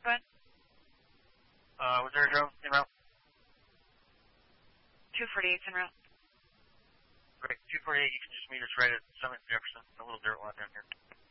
bud? Was there a drone en route? 248's en route. Great. 248, you can just meet us right at Summit Jefferson, a little dirt lot down here.